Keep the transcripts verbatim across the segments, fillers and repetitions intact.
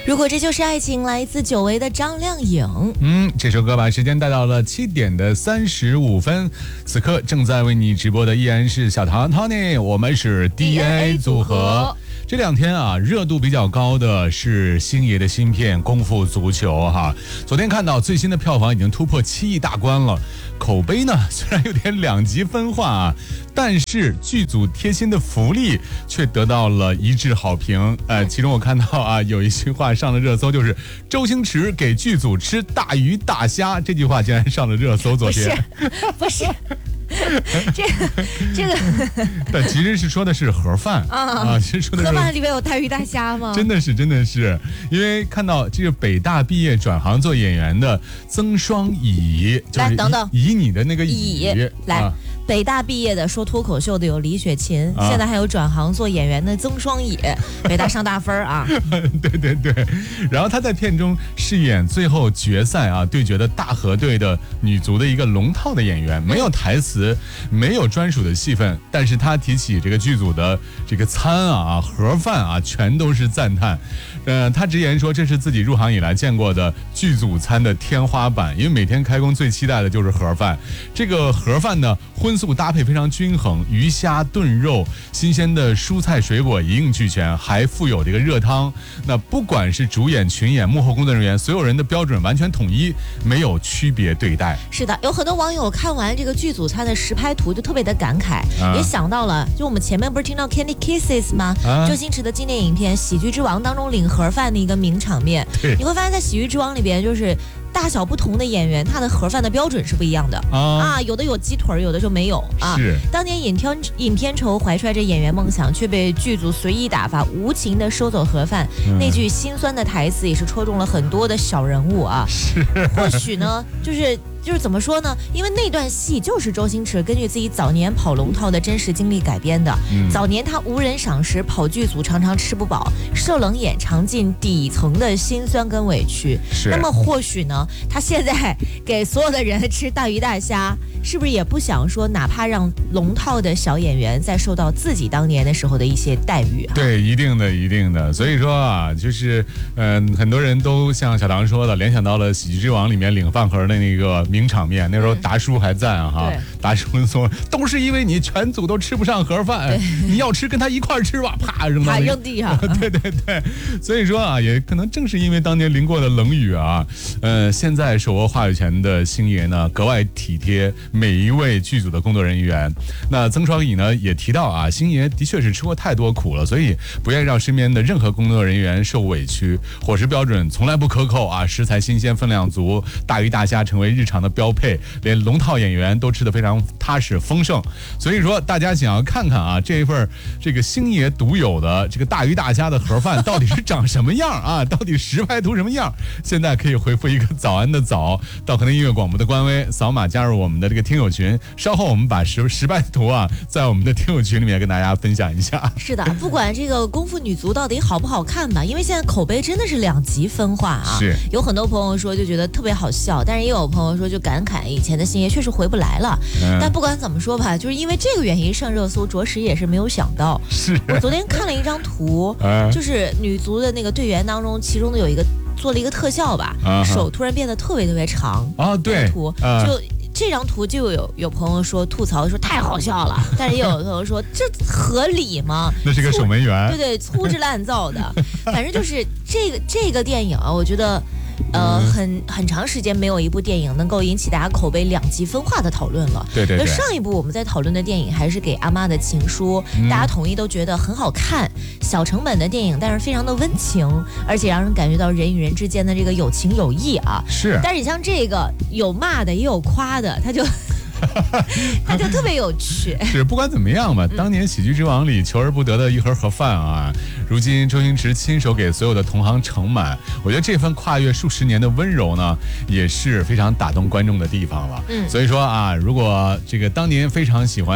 如果这就是爱情，来自久违的张靓颖。 嗯，这首歌把时间带到了七点的三十五分。此刻正在为你直播的依然是小唐 Tony， 我们是 D N A 组合。这两天啊，热度比较高的是星爷的新片《功夫足球》哈。昨天看到最新的票房已经突破七亿大关了，口碑呢虽然有点两极分化啊，但是剧组贴心的福利却得到了一致好评。呃，其中我看到啊，有一句话上了热搜，就是周星驰给剧组吃大鱼大虾，这句话竟然上了热搜。昨天不是。不是这个这个， 但其实是说的是盒饭啊啊，其实说的是盒饭里面有大鱼大虾吗？ 真的是真的是，因为看到这个北大毕业转行做演员的曾双乙，就是来等等， 以你的那个乙来。啊北大毕业的说脱口秀的有李雪琴，啊、现在还有转行做演员的曾双乙，北大上大分啊！ 对对对，然后他在片中饰演最后决赛啊对决的大河队的女足的一个龙套的演员，没有台词，没有专属的戏份，但是他提起这个剧组的这个餐啊盒饭啊，全都是赞叹。呃，他直言说这是自己入行以来见过的剧组餐的天花板，因为每天开工最期待的就是盒饭。这个盒饭呢，荤素搭配非常均衡，鱼虾炖肉，新鲜的蔬菜水果一应俱全，还附有这个热汤。那不管是主演、群演、幕后工作人员，所有人的标准完全统一，没有区别对待。 是的，有很多网友看完这个剧组餐的实拍图就特别的感慨，啊、也想到了，就我们前面不是听到 Candy Kisses 吗？啊、周星驰的经典影片《喜剧之王》当中领盒饭的一个名场面。你会发现在《喜剧之王》里边就是大小不同的演员，他的盒饭的标准是不一样的 啊, 啊，有的有鸡腿，有的就没有啊。 是当年尹天尹天仇怀揣着演员梦想，却被剧组随意打发，无情的收走盒饭，嗯、那句心酸的台词也是戳中了很多的小人物啊。 是， 或许呢，就是就是怎么说呢？因为那段戏就是周星驰根据自己早年跑龙套的真实经历改编的。嗯、早年他无人赏识，跑剧组常常吃不饱，受冷眼，尝尽底层的辛酸跟委屈。 是， 那么或许呢？他现在给所有的人吃大鱼大虾，是不是也不想说，哪怕让龙套的小演员再受到自己当年的时候的一些待遇、啊？ 对，一定的，一定的。所以说啊，就是嗯、呃，很多人都像小唐说的，联想到了《喜剧之王》里面领饭盒的那个名场面。那时候达叔还在啊，哈、嗯，达叔说都是因为你全组都吃不上盒饭，你要吃跟他一块吃吧，啪扔到啪扔地上。 对对对，所以说啊，也可能正是因为当年淋过的冷雨啊，呃。现在手握话语权的星爷呢，格外体贴每一位剧组的工作人员。那曾双乙呢也提到啊，星爷的确是吃过太多苦了，所以不愿意让身边的任何工作人员受委屈。伙食标准从来不克扣啊，食材新鲜，分量足，大鱼大虾成为日常的标配，连龙套演员都吃得非常踏实丰盛。所以说，大家想要看看啊，这一份这个星爷独有的这个大鱼大虾的盒饭到底是长什么样啊？到底实拍图什么样？现在可以回复一个早安的早到可能音乐广播的官微，扫码加入我们的这个听友群。稍后我们把实实拍图啊，在我们的听友群里面跟大家分享一下。 是的，不管这个功夫女足到底好不好看吧，因为现在口碑真的是两极分化啊。 是， 有很多朋友说就觉得特别好笑，但是也有朋友说就感慨以前的星爷确实回不来了。嗯、但不管怎么说吧，就是因为这个原因上热搜，着实也是没有想到。 是我昨天看了一张图，嗯、就是女足的那个队员当中，其中的有一个。做了一个特效吧，啊、手突然变得特别特别长啊！对， 图、啊、就这张图就有有朋友说吐槽说太好笑了，但是也有朋友说这合理吗？ 那是个守门员， 对对，粗制滥造的。反正就是这个这个电影啊，我觉得。呃，很很长时间没有一部电影能够引起大家口碑两极分化的讨论了。 对对对。 上一部我们在讨论的电影还是给阿妈的情书，嗯、大家统一都觉得很好看，小成本的电影，但是非常的温情，而且让人感觉到人与人之间的这个有情有义啊。 是。 但是像这个有骂的也有夸的，他就。他就特别有趣。 是，不管怎么样吧，当年《喜剧之王》里求而不得的一盒盒饭啊，如今周星驰亲手给所有的同行盛满，我觉得这份跨越数十年的温柔呢，也是非常打动观众的地方了。嗯，所以说啊，如果这个当年非常喜欢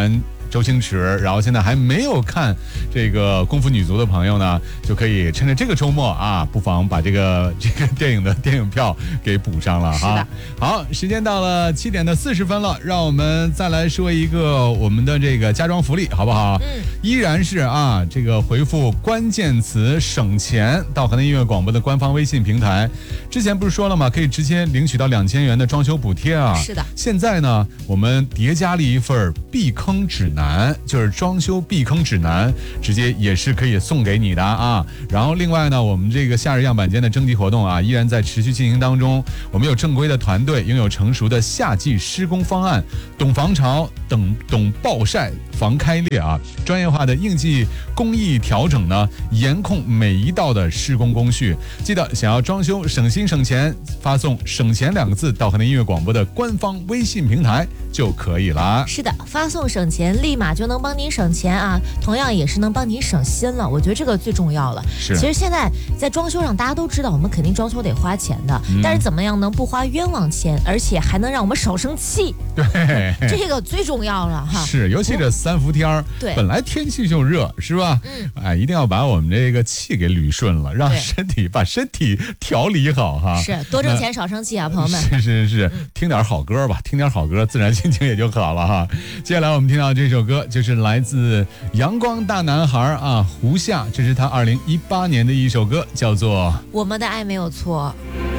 周星驰，然后现在还没有看这个功夫女足的朋友呢，就可以趁着这个周末啊，不妨把这个这个电影的电影票给补上了哈。好，时间到了七点的四十分了，让我们再来说一个我们的这个家装福利，好不好？嗯，依然是啊，这个回复关键词省钱到河南音乐广播的官方微信平台。之前不是说了吗？可以直接领取到两千元的装修补贴啊。 是的。 现在呢，我们叠加了一份避坑指南，就是装修避坑指南，直接也是可以送给你的啊。然后另外呢，我们这个夏日样板间的征集活动啊，依然在持续进行当中。我们有正规的团队，拥有成熟的夏季施工方案，懂防潮，懂懂暴晒、防开裂啊，专业化的应季工艺调整呢，严控每一道的施工工序。记得想要装修省心省钱，发送省钱两个字到河南音乐广播的官方微信平台就可以了。 是的，发送省钱立马就能帮您省钱啊，同样也是能帮您省心了，我觉得这个最重要了。 是， 其实现在在装修上大家都知道我们肯定装修得花钱的、嗯、但是怎么样能不花冤枉钱，而且还能让我们少生气， 对， 这个最重要了哈。 是，尤其这三伏天儿，对，本来天气就热是吧？嗯，哎，一定要把我们这个气给捋顺了，让身体把身体调理好哈。 是，多挣钱少生气啊，朋友们。 是是是，听点好歌吧，听点好歌，自然心情也就好了哈。接下来我们听到这首歌就是来自阳光大男孩啊，胡夏，这是他二零一八年的一首歌，叫做《 我们的爱没有错》。